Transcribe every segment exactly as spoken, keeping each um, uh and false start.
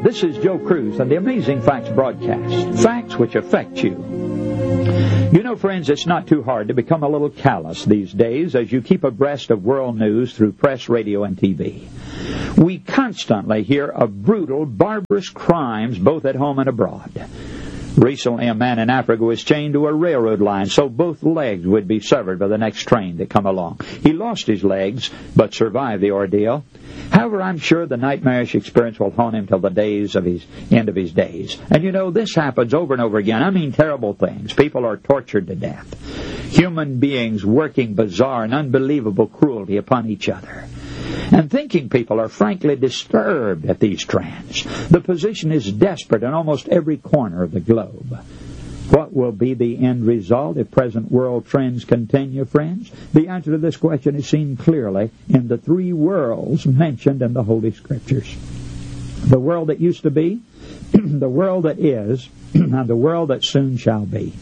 This is Joe Cruz and the Amazing Facts broadcast. Facts which affect you. You know, friends, it's not too hard to become a little callous these days as you keep abreast of world news through press, radio, and T V. We constantly hear of brutal, barbarous crimes both at home and abroad. Recently, a man in Africa was chained to a railroad line so both legs would be severed by the next train that come along. He lost his legs, but survived the ordeal. However, I'm sure the nightmarish experience will haunt him till the days of his end of his days. And you know, this happens over and over again. I mean, terrible things. People are tortured to death. Human beings working bizarre and unbelievable cruelty upon each other. And thinking people are frankly disturbed at these trends. The position is desperate in almost every corner of the globe. What will be the end result if present world trends continue, friends? The answer to this question is seen clearly in the three worlds mentioned in the Holy Scriptures. The world that used to be, the world that is, and the world that soon shall be.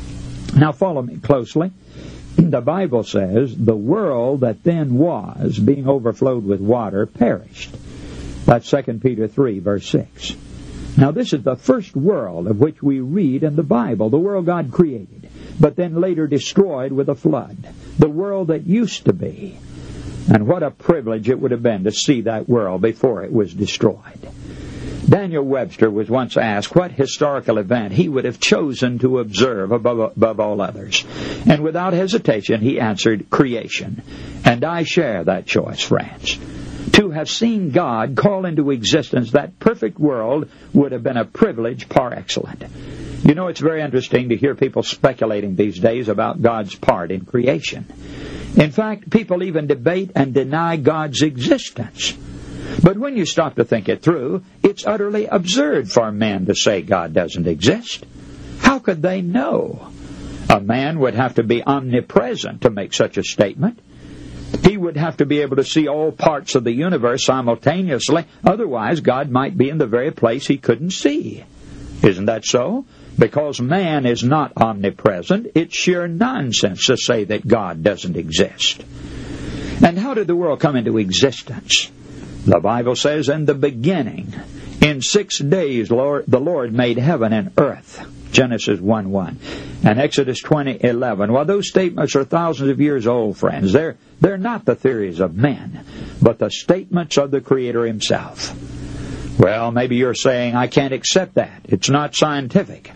Now follow me closely. The Bible says, the world that then was, being overflowed with water, perished. That's Second Peter three, verse six. Now this is the first world of which we read in the Bible, the world God created, but then later destroyed with a flood. The world that used to be. And what a privilege it would have been to see that world before it was destroyed. Daniel Webster was once asked what historical event he would have chosen to observe above, above all others. And without hesitation, he answered, creation. And I share that choice, friends. To have seen God call into existence that perfect world would have been a privilege par excellence. You know, it's very interesting to hear people speculating these days about God's part in creation. In fact, people even debate and deny God's existence. But when you stop to think it through, it's utterly absurd for men to say God doesn't exist. How could they know? A man would have to be omnipresent to make such a statement. He would have to be able to see all parts of the universe simultaneously. Otherwise, God might be in the very place he couldn't see. Isn't that so? Because man is not omnipresent, it's sheer nonsense to say that God doesn't exist. And how did the world come into existence? The Bible says, in the beginning, in six days, Lord, the Lord made heaven and earth. Genesis one one. And Exodus twenty eleven. Well, those statements are thousands of years old, friends. They're, they're not the theories of men, but the statements of the Creator Himself. Well, maybe you're saying, I can't accept that. It's not scientific.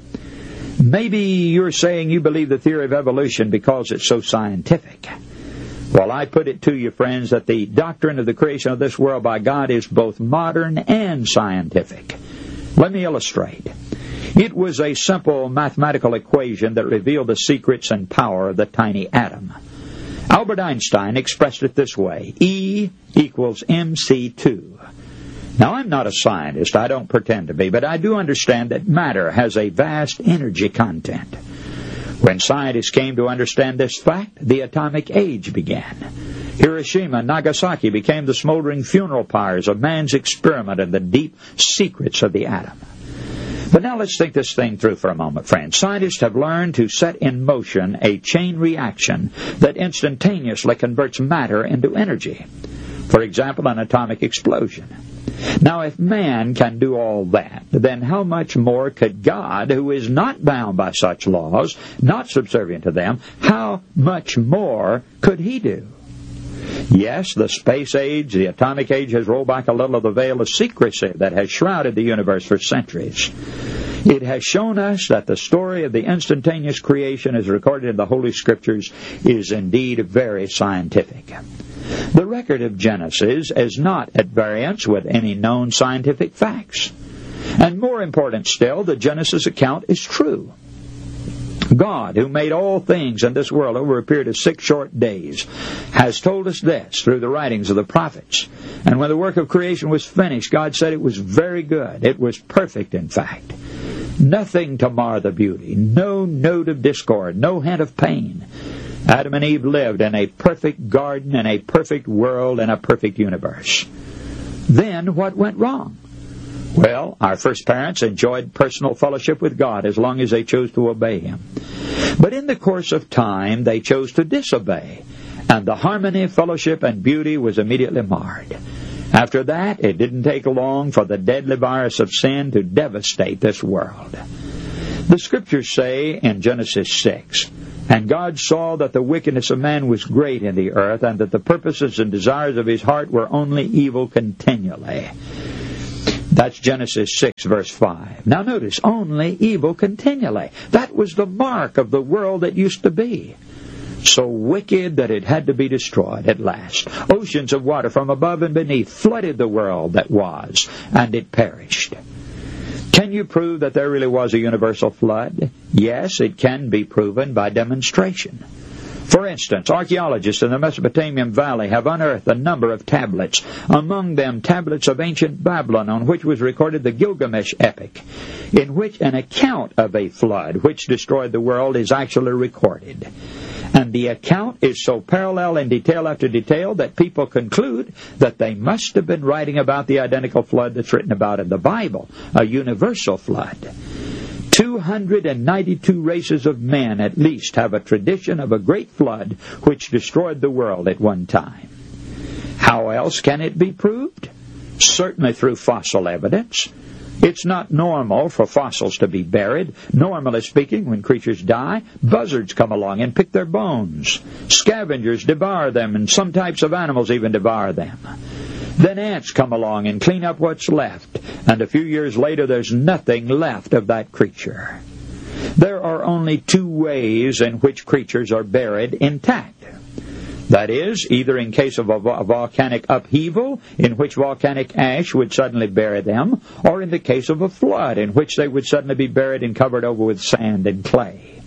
Maybe you're saying you believe the theory of evolution because it's so scientific. Well, I put it to you, friends, that the doctrine of the creation of this world by God is both modern and scientific. Let me illustrate. It was a simple mathematical equation that revealed the secrets and power of the tiny atom. Albert Einstein expressed it this way, E equals M C two. Now, I'm not a scientist, I don't pretend to be, but I do understand that matter has a vast energy content. When scientists came to understand this fact, the atomic age began. Hiroshima and Nagasaki became the smoldering funeral pyres of man's experiment in the deep secrets of the atom. But now let's think this thing through for a moment, friends. Scientists have learned to set in motion a chain reaction that instantaneously converts matter into energy. For example, an atomic explosion. Now, if man can do all that, then how much more could God, who is not bound by such laws, not subservient to them, how much more could He do? Yes, the space age, the atomic age, has rolled back a little of the veil of secrecy that has shrouded the universe for centuries. It has shown us that the story of the instantaneous creation as recorded in the Holy Scriptures is indeed very scientific. The record of Genesis is not at variance with any known scientific facts. And more important still, the Genesis account is true. God, who made all things in this world over a period of six short days, has told us this through the writings of the prophets. And when the work of creation was finished, God said it was very good. It was perfect, in fact. Nothing to mar the beauty, no note of discord, no hint of pain. Adam and Eve lived in a perfect garden, in a perfect world, in a perfect universe. Then what went wrong? Well, our first parents enjoyed personal fellowship with God as long as they chose to obey Him. But in the course of time, they chose to disobey, and the harmony, fellowship, and beauty was immediately marred. After that, it didn't take long for the deadly virus of sin to devastate this world. The Scriptures say in Genesis six, "And God saw that the wickedness of man was great in the earth, and that the purposes and desires of his heart were only evil continually." That's Genesis six, verse five. Now notice, only evil continually. That was the mark of the world that used to be. So wicked that it had to be destroyed at last. Oceans of water from above and beneath flooded the world that was, and it perished. Can you prove that there really was a universal flood? Yes, it can be proven by demonstration. For instance, archaeologists in the Mesopotamian Valley have unearthed a number of tablets, among them tablets of ancient Babylon, on which was recorded the Gilgamesh epic, in which an account of a flood which destroyed the world is actually recorded. And the account is so parallel in detail after detail that people conclude that they must have been writing about the identical flood that's written about in the Bible, a universal flood. two hundred ninety-two races of men at least have a tradition of a great flood which destroyed the world at one time. How else can it be proved? Certainly through fossil evidence. It's not normal for fossils to be buried. Normally speaking, when creatures die, buzzards come along and pick their bones. Scavengers devour them, and some types of animals even devour them. Then ants come along and clean up what's left, and a few years later there's nothing left of that creature. There are only two ways in which creatures are buried intact. That is, either in case of a volcanic upheaval, in which volcanic ash would suddenly bury them, or in the case of a flood, in which they would suddenly be buried and covered over with sand and clay.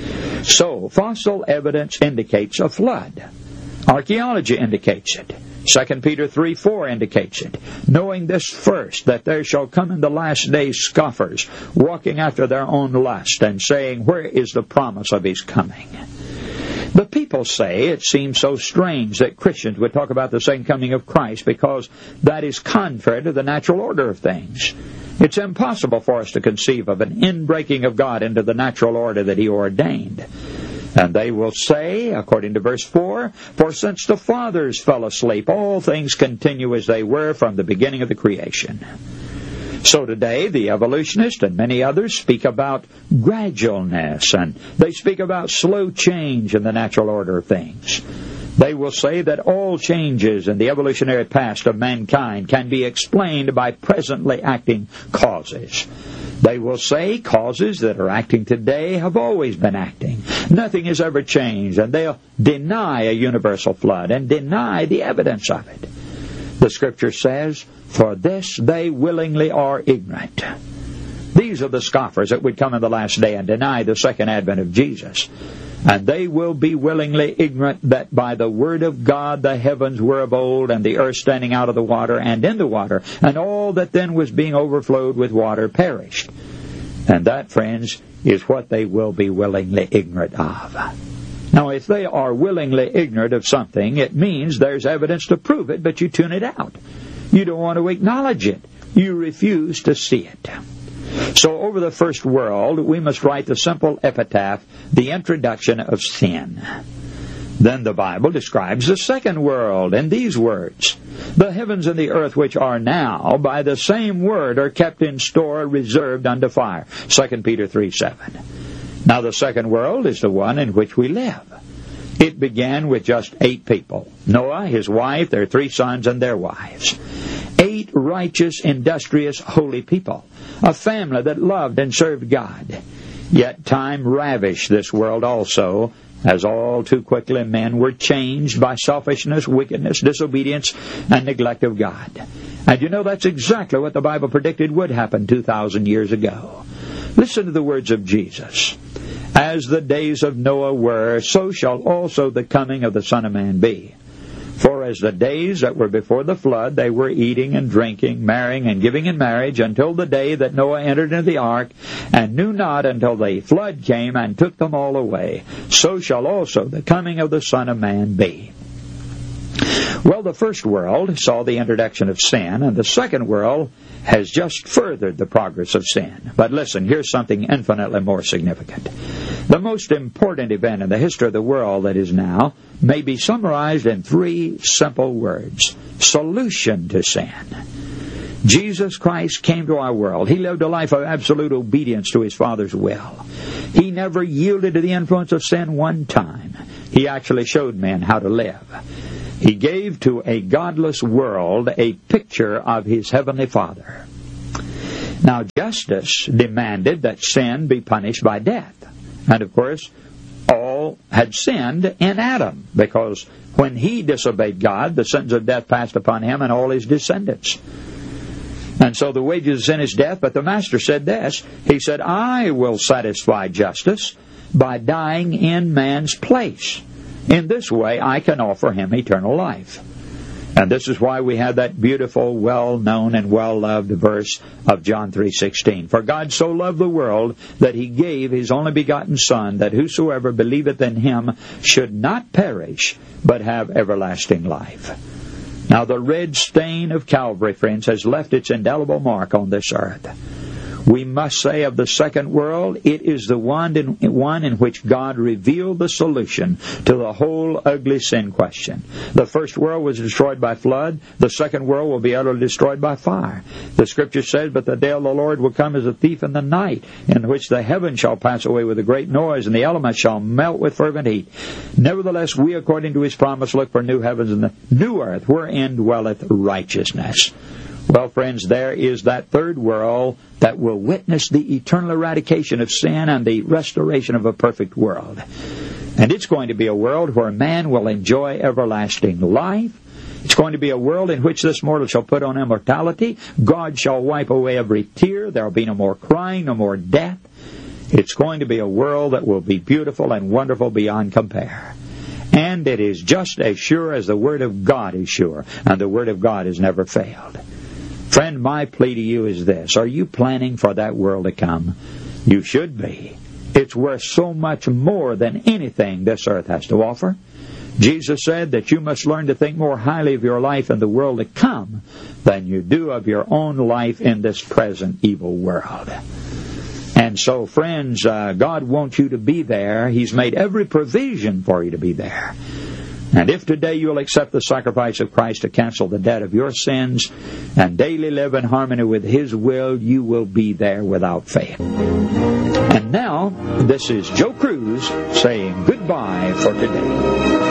So, fossil evidence indicates a flood. Archaeology indicates it. Second Peter three four indicates it. Knowing this first, that there shall come in the last days scoffers, walking after their own lust, and saying, "Where is the promise of his coming?" But people say it seems so strange that Christians would talk about the second coming of Christ, because that is contrary to the natural order of things. It's impossible for us to conceive of an inbreaking of God into the natural order that He ordained. And they will say, according to verse four, "For since the fathers fell asleep, all things continue as they were from the beginning of the creation." So today, the evolutionists and many others speak about gradualness, and they speak about slow change in the natural order of things. They will say that all changes in the evolutionary past of mankind can be explained by presently acting causes. They will say causes that are acting today have always been acting. Nothing has ever changed, and they'll deny a universal flood and deny the evidence of it. The Scripture says, "For this they willingly are ignorant." These are the scoffers that would come in the last day and deny the second advent of Jesus. And they will be willingly ignorant that by the word of God the heavens were of old, and the earth standing out of the water and in the water, and all that then was being overflowed with water perished. And that, friends, is what they will be willingly ignorant of. Now, if they are willingly ignorant of something, it means there's evidence to prove it, but you tune it out. You don't want to acknowledge it. You refuse to see it. So over the first world, we must write the simple epitaph, "The Introduction of Sin." Then the Bible describes the second world in these words, "The heavens and the earth which are now, by the same word, are kept in store, reserved unto fire." Second Peter three seven. Now the second world is the one in which we live. It began with just eight people. Noah, his wife, their three sons, and their wives. Eight righteous, industrious, holy people. A family that loved and served God. Yet time ravished this world also, as all too quickly men were changed by selfishness, wickedness, disobedience, and neglect of God. And you know that's exactly what the Bible predicted would happen two thousand years ago. Listen to the words of Jesus. "As the days of Noah were, so shall also the coming of the Son of Man be. For as the days that were before the flood, they were eating and drinking, marrying and giving in marriage, until the day that Noah entered into the ark, and knew not until the flood came and took them all away. So shall also the coming of the Son of Man be." Well, the first world saw the introduction of sin, and the second world has just furthered the progress of sin. But listen, here's something infinitely more significant. The most important event in the history of the world that is now may be summarized in three simple words: solution to sin. Jesus Christ came to our world. He lived a life of absolute obedience to His Father's will. He never yielded to the influence of sin one time. He actually showed men how to live. He gave to a godless world a picture of His Heavenly Father. Now, justice demanded that sin be punished by death. And, of course, all had sinned in Adam, because when he disobeyed God, the sentence of death passed upon him and all his descendants. And so the wages of sin is death, but the Master said this. He said, I will satisfy justice by dying in man's place. In this way, I can offer him eternal life. And this is why we have that beautiful, well-known, and well-loved verse of John three sixteen. For God so loved the world that He gave His only begotten Son, that whosoever believeth in Him should not perish, but have everlasting life. Now, the red stain of Calvary, friends, has left its indelible mark on this earth. We must say of the second world, it is the one in, one in which God revealed the solution to the whole ugly sin question. The first world was destroyed by flood. The second world will be utterly destroyed by fire. The Scripture says, but the day of the Lord will come as a thief in the night, in which the heavens shall pass away with a great noise, and the elements shall melt with fervent heat. Nevertheless, we, according to His promise, look for new heavens and the new earth, wherein dwelleth righteousness. Well, friends, there is that third world that will witness the eternal eradication of sin and the restoration of a perfect world. And it's going to be a world where man will enjoy everlasting life. It's going to be a world in which this mortal shall put on immortality. God shall wipe away every tear. There will be no more crying, no more death. It's going to be a world that will be beautiful and wonderful beyond compare. And it is just as sure as the Word of God is sure. And the Word of God has never failed. Friend, my plea to you is this. Are you planning for that world to come? You should be. It's worth so much more than anything this earth has to offer. Jesus said that you must learn to think more highly of your life in the world to come than you do of your own life in this present evil world. And so, friends, uh, God wants you to be there. He's made every provision for you to be there. And if today you'll accept the sacrifice of Christ to cancel the debt of your sins and daily live in harmony with His will, you will be there without fail. And now, this is Joe Cruz saying goodbye for today.